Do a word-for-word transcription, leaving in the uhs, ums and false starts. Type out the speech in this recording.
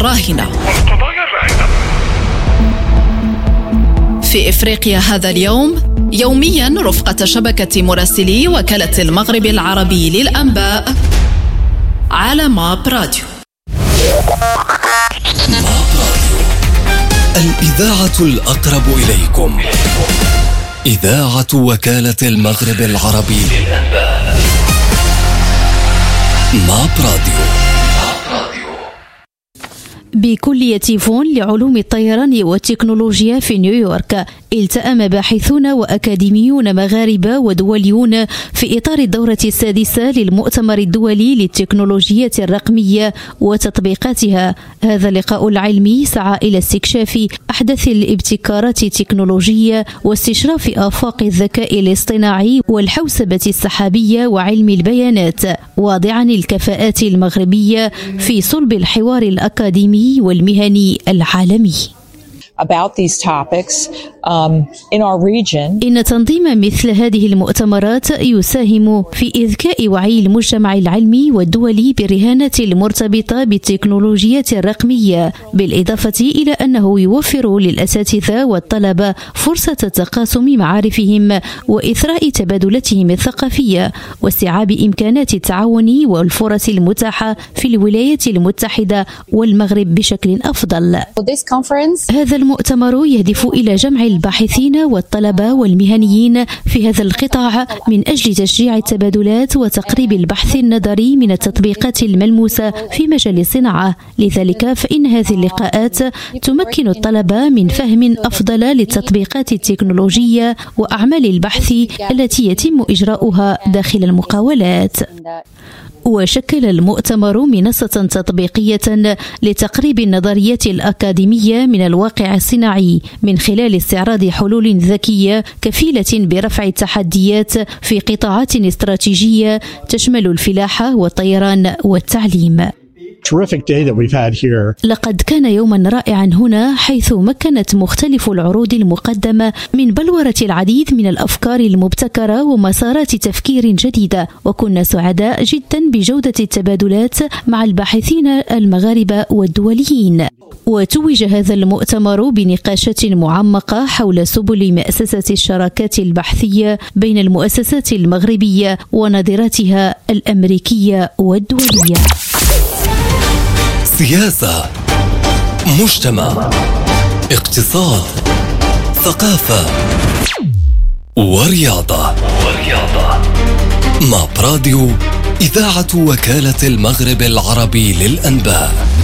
الراهنة. في إفريقيا هذا اليوم يوميا رفقة شبكة مراسلي وكالة المغرب العربي للأنباء على ماب راديو. الإذاعة الأقرب إليكم، إذاعة وكالة المغرب العربي للأنباء، ماب راديو. بكلية فون لعلوم الطيران والتكنولوجيا في نيويورك التأم باحثون وأكاديميون مغاربة ودوليون في إطار الدورة السادسة للمؤتمر الدولي للتكنولوجيات الرقمية وتطبيقاتها. هذا اللقاء العلمي سعى إلى استكشاف أحدث الابتكارات التكنولوجية واستشراف آفاق الذكاء الاصطناعي والحوسبة السحابية وعلم البيانات، واضعا الكفاءات المغربية في صلب الحوار الأكاديمي والمهني العالمي. About these topics um, in our region. إن تنظيم مثل هذه المؤتمرات يساهم في إذكاء وعي المجتمع العلمي والدولي بالرهانة المرتبطة بالتكنولوجيات الرقمية، بالإضافة إلى أنه يوفر للأساتذة والطلبة فرصة تقاسم معارفهم وإثراء تبادلاتهم الثقافية واستيعاب إمكانات التعاون والفرص المتاحة في الولايات المتحدة والمغرب بشكل أفضل. هذا المؤتمر يهدف إلى جمع الباحثين والطلبة والمهنيين في هذا القطاع من أجل تشجيع التبادلات وتقريب البحث النظري من التطبيقات الملموسة في مجال الصناعة. لذلك فإن هذه اللقاءات تمكن الطلبة من فهم أفضل للتطبيقات التكنولوجية وأعمال البحث التي يتم إجراؤها داخل المقاولات. وشكل المؤتمر منصة تطبيقية لتقريب النظريات الأكاديمية من الواقع الصناعي من خلال استعراض حلول ذكية كفيلة برفع التحديات في قطاعات استراتيجية تشمل الفلاحة والطيران والتعليم. لقد كان يوما رائعا هنا، حيث مكنت مختلف العروض المقدمة من بلورة العديد من الأفكار المبتكرة ومسارات تفكير جديدة، وكنا سعداء جدا بجودة التبادلات مع الباحثين المغاربة والدوليين. وتوج هذا المؤتمر بنقاشات معمقة حول سبل مؤسسة الشراكات البحثية بين المؤسسات المغربية ونظيراتها الأمريكية والدولية. سياسة، مجتمع، اقتصاد، ثقافة ورياضة. ورياضة. ماب راديو، إذاعة وكالة المغرب العربي للأنباء.